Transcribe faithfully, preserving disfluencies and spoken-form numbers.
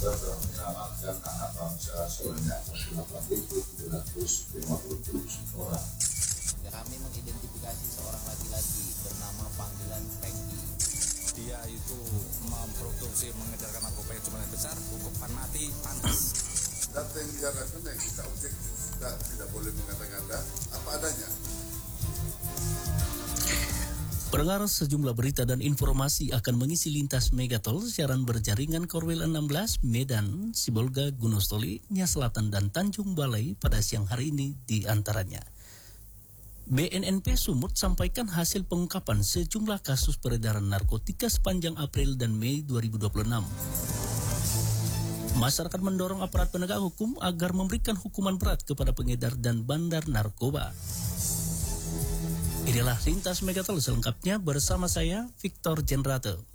telah menyelamatkan anak bangsa sebanyak delapan ribu tujuh ratus lima puluh tujuh orang. Kami mengidentifikasi seorang laki-laki bernama panggilan Pengki. Dia itu memproduksi mengedarkan narkoba yang jumlahnya besar, hukuman mati pantas. Data yang dia lakukan yang kita objektif, kita tidak boleh mengada-ngada apa adanya. Pendengar, sejumlah berita dan informasi akan mengisi lintas Megatol siaran berjaringan Korwil enam belas Medan, Sibolga, Gunostoli, Nia Selatan, dan Tanjung Balai pada siang hari ini di antaranya. B N N P Sumut sampaikan hasil pengungkapan sejumlah kasus peredaran narkotika sepanjang April dan Mei dua ribu dua puluh enam. Masyarakat mendorong aparat penegak hukum agar memberikan hukuman berat kepada pengedar dan bandar narkoba. Inilah lintas Megatol selengkapnya bersama saya, Victor Jenrate.